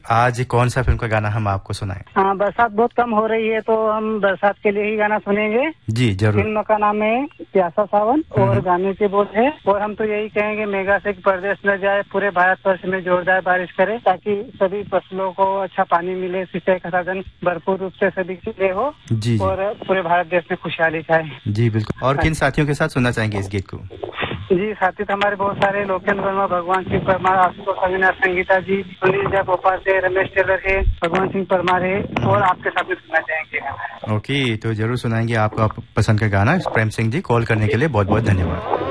आज कौन सा फिल्म का गाना हम आपको सुनाएं? हाँ, बरसात बहुत कम हो रही है तो हम बरसात के लिए ही गाना सुनेंगे। जी जरूर। फिल्म का नाम है प्यासा सावन और गाने के बोल है, और हम तो यही कहेंगे मेघा से परदेश न जाए, पूरे भारतवर्ष में जोरदार बारिश करे ताकि सभी फसलों को अच्छा पानी मिले, सिंचाई का साधन भरपूर रूप से सभी के लिए हो जी। और पूरे भारत देश में खुशहाली छाए। जी बिल्कुल। और किन साथियों के साथ सुनना चाहेंगे इस गीत को? जी, साथी तो हमारे बहुत सारे, लोकेन्द्र वर्मा, भगवान सिंह परमार, आशुतोष अविनाश, संगीता जी, सुनील झा भोपाल से, रमेश टेलर है, भगवान सिंह परमार है, और आपके साथ में सुनना चाहेंगे। ओके, तो जरूर सुनाएंगे आपको आप पसंद का गाना। प्रेम सिंह जी, कॉल करने के लिए बहुत बहुत धन्यवाद।